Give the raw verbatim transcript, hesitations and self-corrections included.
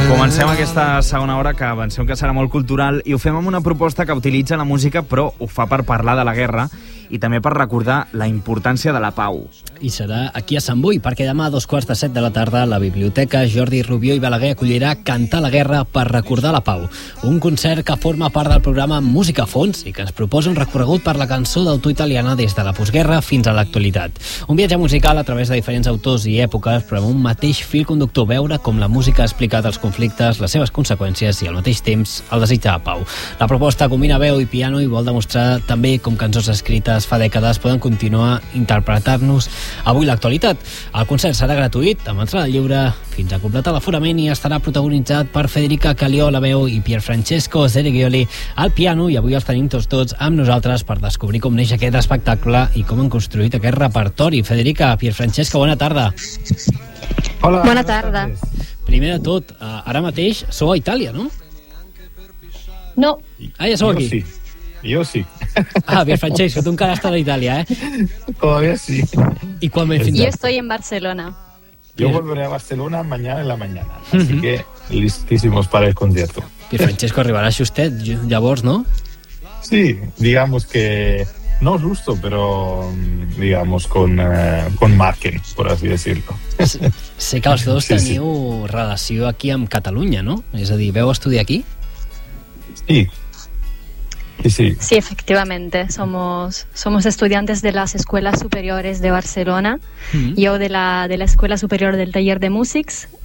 Comencem aquesta segona hora, que pensem que serà molt cultural, i ho fem amb una proposta que utilitza la música, però ho fa per parlar de la guerra i també per recordar la importància de la pau. I serà aquí a Sant Boi, perquè demà a dos quarts de set de la tarda la Biblioteca Jordi Rubió i Balaguer acollirà Cantar la Guerra per recordar la pau, un concert que forma part del programa Música a Fons i que ens proposa un recorregut per la cançó d'autor italiana des de la postguerra fins a l'actualitat. Un viatge musical a través de diferents autors i èpoques, però amb un mateix fil conductor, veure com la música ha explicat els conflictes, les seves conseqüències i al mateix temps el desig de pau. La proposta combina veu i piano i vol demostrar també com cançons escrites fa dècades poden continuar interpretar-nos avui l'actualitat. El concert serà gratuït, amb entrada lliure, fins a completar l'aforament, i estarà protagonitzat per Federica Calió a la veu i Pierfrancesco Zereghioli al piano, i avui els tenim tots tots amb nosaltres per descobrir com neix aquest espectacle i com han construït aquest repertori. Federica, Pierfrancesco, bona tarda. Hola. Bona tarda. Primer de tot, ara mateix sou a Itàlia, no? No. Ah, ja sou aquí. Yo sí. Yo sí. Ah, Pierfrancesco, tú encara estás en Italia, ¿eh? Todavía sí. ¿Y cuándo en fin? Yo estoy en Barcelona. Yo volveré a Barcelona mañana en la mañana, así uh-huh. que listísimos para el concierto. Pierfrancesco, arribaràs usted, llavors, ¿no? Sí, digamos que no justo, pero digamos con, uh, con margen, por así decirlo. Sé que els dos sí, teniu sí. relació aquí amb Catalunya, no? És a dir, veu estudiar aquí? Sí. Sí, sí. Sí, efectivamente. Somos, somos estudiantes de las escuelas superiores de Barcelona. Mm-hmm. Yo de la, de la Escuela Superior del Taller de Músics